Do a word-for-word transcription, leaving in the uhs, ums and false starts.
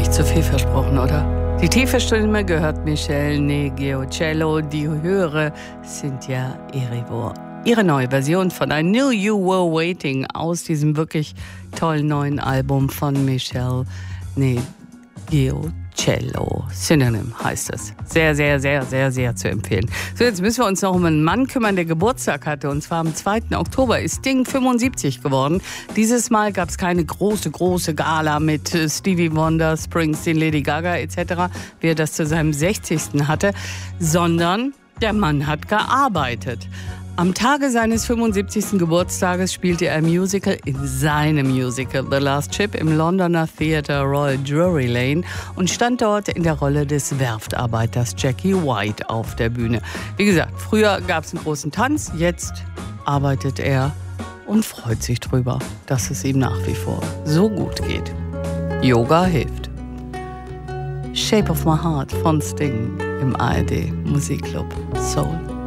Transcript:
Nicht zu viel versprochen, oder? Die tiefe Stimme gehört Michelle Negiocello, die höhere Cynthia Erivo. Ihre neue Version von I Knew You Were Waiting aus diesem wirklich tollen neuen Album von Michelle Negiocello. Synonym heißt es. Sehr, sehr, sehr, sehr, sehr zu empfehlen. So, jetzt müssen wir uns noch um einen Mann kümmern, der Geburtstag hatte. Und zwar am zweiten Oktober ist Sting fünfundsiebzig geworden. Dieses Mal gab es keine große, große Gala mit Stevie Wonder, Springsteen, Lady Gaga et cetera, wie er das zu seinem sechzigsten hatte, sondern der Mann hat gearbeitet. Am Tage seines fünfundsiebzigsten Geburtstages spielte er ein Musical in seinem Musical The Last Ship im Londoner Theatre Royal Drury Lane und stand dort in der Rolle des Werftarbeiters Jackie White auf der Bühne. Wie gesagt, früher gab es einen großen Tanz, jetzt arbeitet er und freut sich drüber, dass es ihm nach wie vor so gut geht. Yoga hilft. Shape of My Heart von Sting im A R D Musikclub Soul.